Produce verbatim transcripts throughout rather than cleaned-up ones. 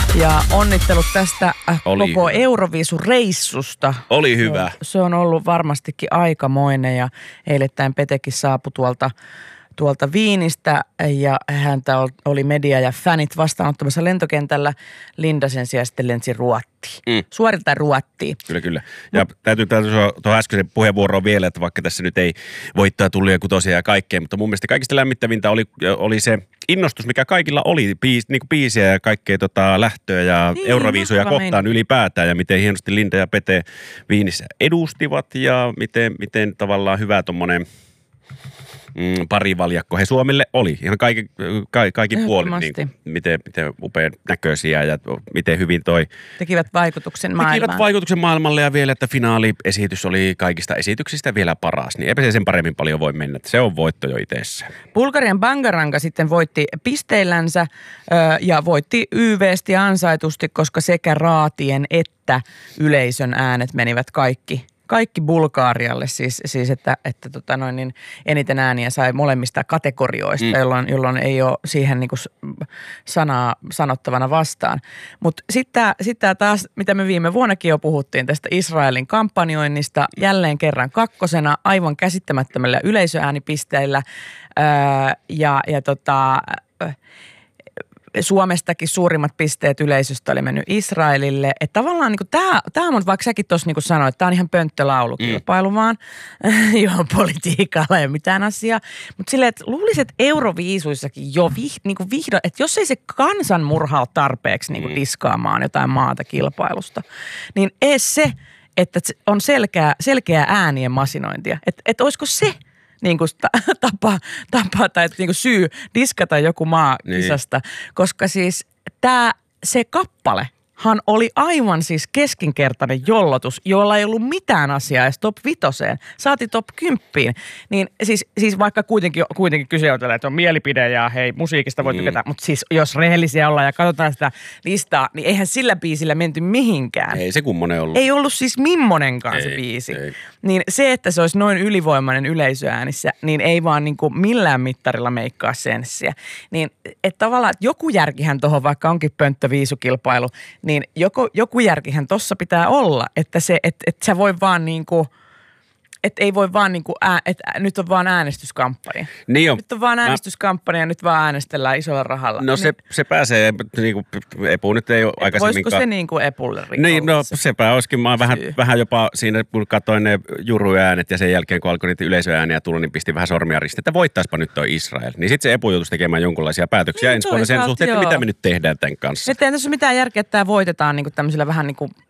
Ja onnittelut tästä Oli koko hyvä. Euroviisureissusta. Oli hyvä. Se on ollut varmastikin aikamoinen ja eilettäin Petekin saapui tuolta, tuolta Viinistä ja häntä oli media ja fanit vastaanottamassa lentokentällä. Linda sen sijaan sitten lensi Ruottiin. Mm. Suorilta Ruottiin. Kyllä, kyllä. Ja Mut, täytyy, täytyy tuohon äskeisen puheenvuoroon vielä, että vaikka tässä nyt ei voittaa tullia kutosia ja kaikkea, mutta mun mielestä kaikista lämmittävintä oli, oli se innostus, mikä kaikilla oli, biis, niin kuin biisiä ja kaikkea tota, lähtöä ja niin, Euroviisuja kohtaan meidän. Ylipäätään ja miten hienosti Linda ja Pete Viinissä edustivat ja miten, miten tavallaan hyvä tommonen Mm, parivaljakko he Suomelle oli. Ihan kaikki, ka, kaikin puolin, niin kuin, miten, miten upean näköisiä ja miten hyvin toi. Tekivät vaikutuksen maailmaan. Tekivät vaikutuksen maailmalle ja vielä, että finaaliesitys oli kaikista esityksistä vielä paras. Niin eipä se sen paremmin paljon voi mennä. Se on voitto jo itsessään. Bulgarian Bangaranga sitten voitti pisteillänsä ö, ja voitti Y V:sti ansaitusti, koska sekä raatien että yleisön äänet menivät kaikki. Kaikki Bulgarialle siis, siis että, että tota noin, niin eniten ääniä sai molemmista kategorioista, mm. jolloin, jolloin ei ole siihen niin kuin sanaa sanottavana vastaan. Mutta sitten sit taas, mitä me viime vuonnakin jo puhuttiin tästä Israelin kampanjoinnista, jälleen kerran kakkosena aivan käsittämättömällä yleisöäänipisteillä ää, ja, ja tota... Suomestakin suurimmat pisteet yleisöstä oli mennyt Israelille. Että tavallaan niin tämä, tämä on, vaikka säkin tuossa niin sanoit, että tämä on ihan pönttölaulukilpailu mm. vaan. Joo, politiikalla ei ole mitään asiaa. Mutta silleen, että luulisin, että Euroviisuissakin jo vih, niin kuin vihdoin, että jos ei se kansanmurha ole tarpeeksi niin kuin diskaamaan jotain maata kilpailusta, niin ei se, että on selkeä, selkeä äänien masinointia. Että, että olisiko se niin kuin tapa, tapa tai niin kuin syy diskata joku maa kisasta, niin. Koska siis tämä, se kappalehan oli aivan siis keskinkertainen jollotus, jolla ei ollut mitään asiaa edes top vitoseen, saati top kymppiin. Niin siis, siis vaikka kuitenkin, kuitenkin kyse on tällä, että on mielipide ja hei, musiikista voi tykätä, mm. mutta siis jos rehellisiä ollaan ja katsotaan sitä listaa, niin eihän sillä biisillä menty mihinkään. Ei se kummonen ollut. Ei ollut siis mimmonenkaan ei, se biisi. Ei. Niin se, että se olisi noin ylivoimainen yleisöäänissä, niin ei vaan niin kuin millään mittarilla meikkaa senssiä. Niin että tavallaan, että joku järkihän tuohon, vaikka onkin pönttöviisukilpailu, niin joku, joku järkihän tossa pitää olla, että se, että, että sä voi vaan niin kuin, että ei voi vaan niin kuin, ää, että nyt on vaan äänestyskampanja. Niin on. Nyt on vaan äänestyskampanja ja nyt vaan äänestellään isolla rahalla. No se, niin, se pääsee, niin kuin Epu nyt ei ole aikaisemmin. Voisiko se niin kuin Epulle rikkoa? Niin, no sepä olisikin. Mä vähän, vähän jopa siinä, kun katsoin ne juruäänet ja sen jälkeen, kun alkoi niitä yleisöääniä tulla, niin pistin vähän sormia ristiin, että voittaispa nyt toi Israel. Niin sitten se Epu joutuisi tekemään jonkunlaisia päätöksiä niin, ensi vuonna sen suhteen, että mitä me nyt tehdään tämän kanssa. Nyt ei tässä ole mitään järkeä, että tämä voitetaan niin kuin tämmöisillä vähän niin kuin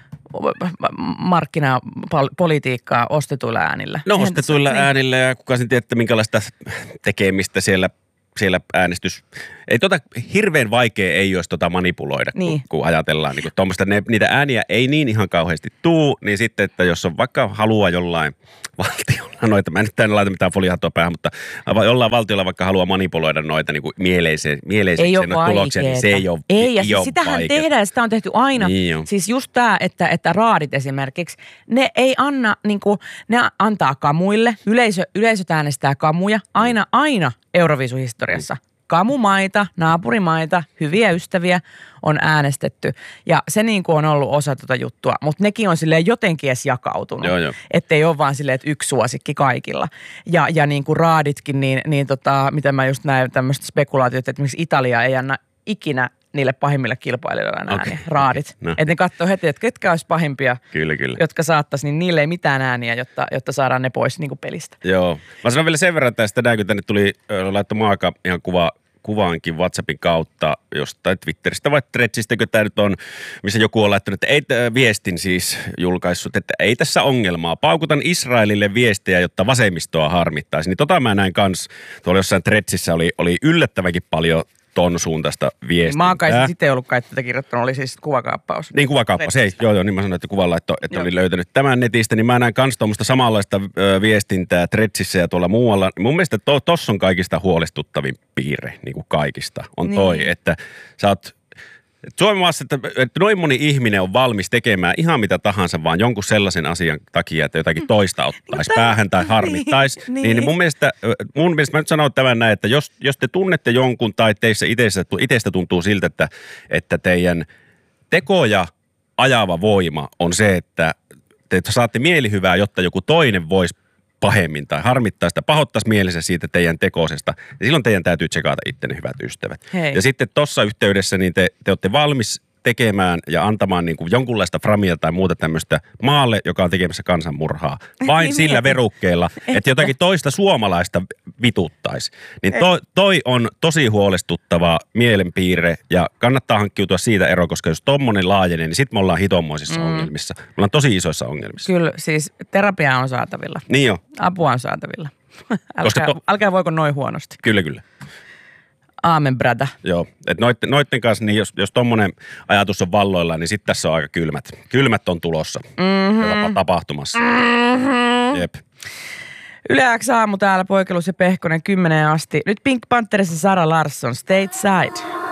markkinapolitiikkaa ostetuilla äänillä. No ostetuilla niin. äänillä ja kuka sen tiedä, minkälaista tekemistä siellä, siellä äänestys... Ei tota, hirveän vaikea ei olisi tota manipuloida, niin. kun, kun ajatellaan niin tuommoista. Niitä ääniä ei niin ihan kauheasti tuu, niin sitten, että jos on vaikka halua jollain valtiolla noita, mä en nyt tänne laita mitään foliahattua päähän, mutta jollain valtiolla vaikka haluaa manipuloida noita niin mieleiseen, mieleiseksi tuloksia, niin se ei ole Ei, ja siis sitähän vaikeata. Tehdään, sitä on tehty aina. Niin siis just tämä, että, että raadit esimerkiksi, ne ei anna, niin kuin, ne antaa kamuille, yleisö, yleisöt äänestää kamuja, aina, aina Euroviisuhistoriassa. Kamumaita, naapurimaita, hyviä ystäviä on äänestetty. Ja se niin kuin on ollut osa tuota juttua. Mutta nekin on silleen jotenkin edes jakautunut. Joo, jo. Ettei ole vaan silleen, että yksi suosikki kaikilla. Ja, ja niin kuin raaditkin, niin, niin tota, mitä mä just näin tämmöistä spekulaatiot, että miksi Italia ei anna ikinä niille pahimmille kilpailijoille ääniä, okay. raadit. Okay. No. Että ne katsoo heti, että ketkä olisi pahimpia, kyllä, kyllä. jotka saattaisi, niin niille ei mitään ääniä, jotta, jotta saadaan ne pois niin kuin pelistä. Joo. Mä sanon vielä sen verran tästä, näin kun tänne tuli laitto Maaka ihan kuva, kuvaankin WhatsAppin kautta jostain Twitteristä vai Threadsistä, tämä nyt on, missä joku on laittanut, että ei viestin siis julkaissut, että ei tässä ongelmaa. Paukutan Israelille viestejä, jotta vasemmistoa harmittaisi. Niin tota mä näin kans, tuolla jossain Threadsissa oli, oli yllättävänkin paljon ton suuntaista viestintää. Maakaisin sitten ei ollut kai tätä kirjoittanut, oli siis kuvakaappaus. Niin kuvakaappaus, ei, joo joo, niin mä sanoin, että kuvanlaitto, että oli löytänyt tämän netistä, niin mä näen kans tuommoista samanlaista ö, viestintää Threadsissa ja tuolla muualla. Mun mielestä to, tossa on kaikista huolestuttavin piirre, niin kuin kaikista, on toi, niin. Että sä oot Suomen maassa, että, että noin moni ihminen on valmis tekemään ihan mitä tahansa, vaan jonkun sellaisen asian takia, että jotakin toista ottaisi päähän tai harmittaisi. Niin, niin. niin mun, mielestä, mun mielestä mä nyt sanon tämän näin, että jos, jos te tunnette jonkun tai teissä itsestä, itsestä tuntuu siltä, että, että teidän tekoja ajava voima on se, että te saatte mielihyvää, jotta joku toinen voisi pahemmin tai harmittaisi tai pahoittaisi mielensä siitä teidän tekosesta. Ja silloin teidän täytyy tsekata ittenne, hyvät ystävät. Hei. Ja sitten tuossa yhteydessä niin te, te olette valmis tekemään ja antamaan niin kuin jonkunlaista framia tai muuta tämmöistä maalle, joka on tekemässä kansanmurhaa. Vain niin sillä verukkeella, että jotakin toista suomalaista vituttaisi. Niin toi, toi on tosi huolestuttava mielenpiirre ja kannattaa hankkiutua siitä eroon, koska jos tommonen laajenee, niin sit me ollaan hitommoisissa mm. ongelmissa. Me ollaan tosi isoissa ongelmissa. Kyllä, siis terapia on saatavilla. Niin jo. Apua on saatavilla. älkää, to... älkää voiko noin huonosti. Kyllä, kyllä. Aamen, brada. Joo, että noitten, noitten kanssa, niin jos, jos tommonen ajatus on valloilla, niin sitten tässä on aika kylmät. Kylmät on tulossa mm-hmm. ja tapahtumassa. Mm-hmm. Jep. Yle X aamu täällä, Poikelus ja Pehkonen kymmeneen asti. Nyt Pink Pantherissa Sara Larsson, Stateside.